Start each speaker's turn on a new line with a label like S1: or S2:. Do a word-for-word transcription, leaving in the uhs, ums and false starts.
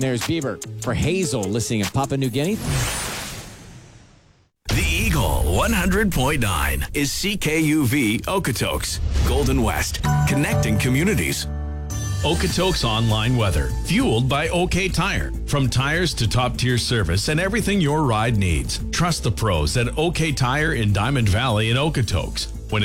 S1: There's Bieber for Hazel, listening in Papua New Guinea.
S2: The Eagle one hundred point nine is C K U V Okotoks, Golden West, connecting communities. Okotoks online weather, fueled by OK Tire. From tires to top-tier service and everything your ride needs. Trust the pros at OK Tire in Diamond Valley and Okotoks.